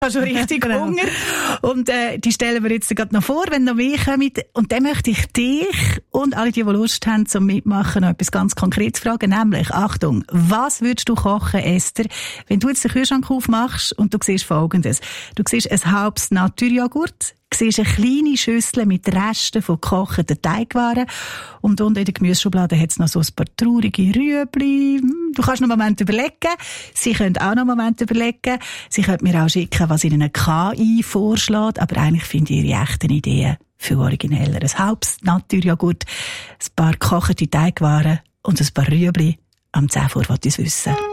Ich habe schon richtig Hunger. Und die stellen wir jetzt gerade noch vor, wenn noch mehr kommen. Und dann möchte ich dich und alle, die Lust haben zum Mitmachen, noch etwas ganz Konkretes fragen. Nämlich, Achtung, was würdest du kochen, Esther, wenn du jetzt den Kühlschrank aufmachst und du siehst Folgendes. Du siehst ein halbes Naturjoghurt, siehst eine kleine Schüssel mit Resten von gekochten Teigwaren und unten in der Gemüseschublade hat es noch so ein paar traurige Rüebli. Du kannst noch einen Moment überlegen. Sie können auch noch einen Moment überlegen. Sie können mir auch schicken, was Ihnen eine KI vorschlägt, aber eigentlich finde ich Ihre echten Ideen viel origineller. Ein halbes Naturjoghurt, ein paar gekochte Teigwaren und ein paar Rüebli. Am 10 Uhr wollte ich es wissen.